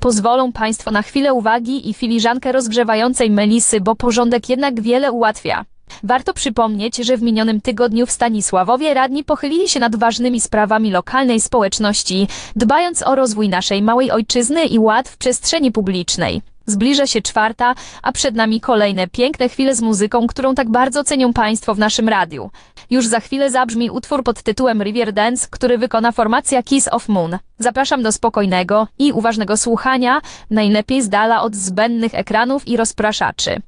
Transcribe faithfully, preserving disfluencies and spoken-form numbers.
Pozwolą Państwo na chwilę uwagi i filiżankę rozgrzewającej melisy, bo porządek jednak wiele ułatwia. Warto przypomnieć, że w minionym tygodniu w Stanisławowie radni pochylili się nad ważnymi sprawami lokalnej społeczności, dbając o rozwój naszej małej ojczyzny i ład w przestrzeni publicznej. Zbliża się czwarta, a przed nami kolejne piękne chwile z muzyką, którą tak bardzo cenią Państwo w naszym radiu. Już za chwilę zabrzmi utwór pod tytułem River Dance, który wykona formacja Kiss of Moon. Zapraszam do spokojnego i uważnego słuchania, najlepiej z dala od zbędnych ekranów i rozpraszaczy.